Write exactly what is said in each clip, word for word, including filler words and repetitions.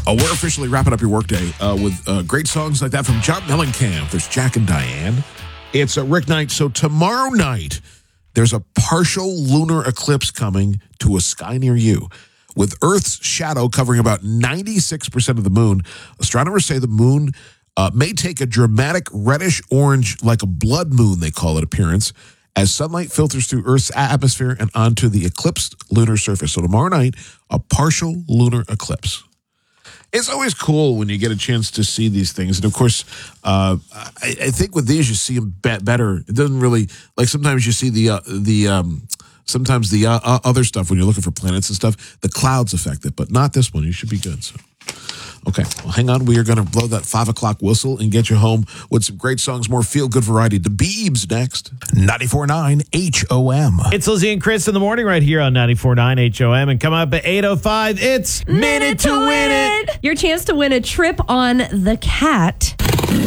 Uh, we're officially wrapping up your workday uh, with uh, great songs like that from John Mellencamp. There's Jack and Diane. It's a Rick night. So tomorrow night, there's a partial lunar eclipse coming to a sky near you. With Earth's shadow covering about ninety-six percent of the moon, astronomers say the moon uh, may take a dramatic reddish-orange, like a blood moon, they call it, appearance, as sunlight filters through Earth's atmosphere and onto the eclipsed lunar surface. So tomorrow night, a partial lunar eclipse. It's always cool when you get a chance to see these things. And, of course, uh, I, I think with these, you see them be- better. It doesn't really, like sometimes you see the, uh, the um, sometimes the uh, other stuff when you're looking for planets and stuff, the clouds affect it, but not this one. You should be good. So, okay, well, hang on. We are going to blow that five o'clock whistle and get you home with some great songs, more feel-good variety. The Beebs next. ninety-four point nine H O M. It's Lizzie and Chris in the morning right here on ninety-four point nine H O M. And come up at eight oh five, it's Minute, Minute to, to Win, win it. it. Your chance to win a trip on the Cat.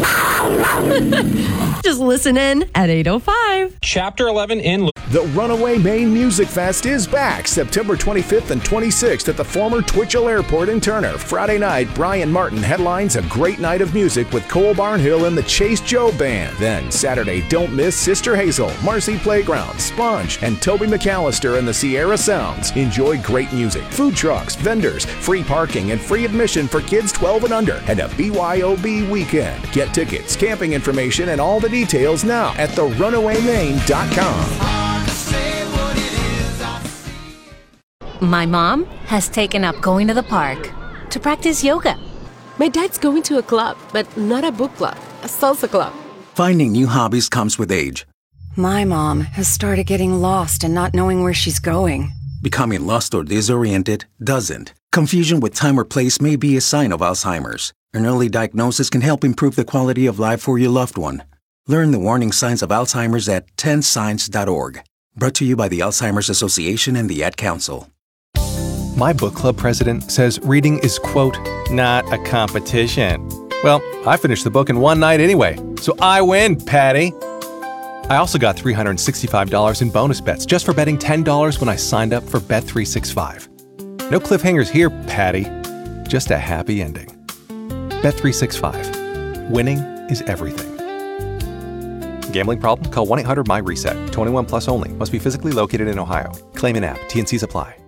Just listen in at eight oh five. Chapter eleven in... The Runaway Maine Music Fest is back September twenty-fifth and twenty-sixth at the former Twitchell Airport in Turner. Friday night, Brian Martin headlines a great night of music with Cole Barnhill and the Chase Joe Band. Then Saturday, don't miss Sister Hazel, Marcy Playground, Sponge, and Toby McAllister and the Sierra Sounds. Enjoy great music, food trucks, vendors, free parking, and free admission for kids twelve and under, and a B Y O B weekend. Get tickets, camping information, and all the details now at the runaway maine dot com. My mom has taken up going to the park to practice yoga. My dad's going to a club, but not a book club, a salsa club. Finding new hobbies comes with age. My mom has started getting lost and not knowing where she's going. Becoming lost or disoriented doesn't. Confusion with time or place may be a sign of Alzheimer's. An early diagnosis can help improve the quality of life for your loved one. Learn the warning signs of Alzheimer's at ten signs dot org. Brought to you by the Alzheimer's Association and the Ad Council. My book club president says reading is, quote, not a competition. Well, I finished the book in one night anyway, so I win, Patty. I also got three hundred sixty-five dollars in bonus bets just for betting ten dollars when I signed up for Bet three sixty-five. No cliffhangers here, Patty. Just a happy ending. Bet three sixty-five. Winning is everything. Gambling problem? Call one eight hundred M Y RESET. twenty-one plus only. Must be physically located in Ohio. Claim in app. T and C's apply.